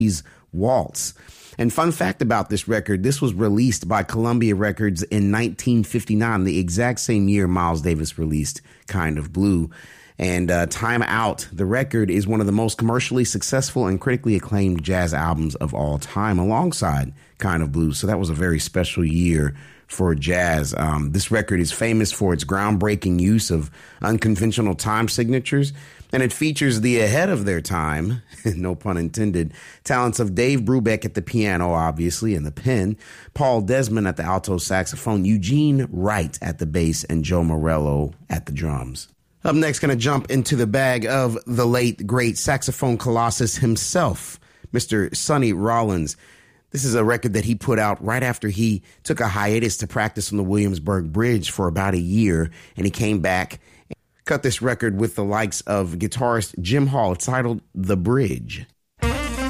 Waltz. And fun fact about this record, this was released by Columbia Records in 1959, the exact same year Miles Davis released Kind of Blue. And Time Out, the record, is one of the most commercially successful and critically acclaimed jazz albums of all time, alongside Kind of Blue. So that was a very special year for jazz. This record is famous for its groundbreaking use of unconventional time signatures, and it features the ahead of their time, no pun intended, talents of Dave Brubeck at the piano, obviously, and the pen, Paul Desmond at the alto saxophone, Eugene Wright at the bass, and Joe Morello at the drums. Up next, going to jump into the bag of the late, great saxophone colossus himself, Mr. Sonny Rollins. This is a record that he put out right after he took a hiatus to practice on the Williamsburg Bridge for about a year, and he came back and cut this record with the likes of guitarist Jim Hall. It's titled The Bridge.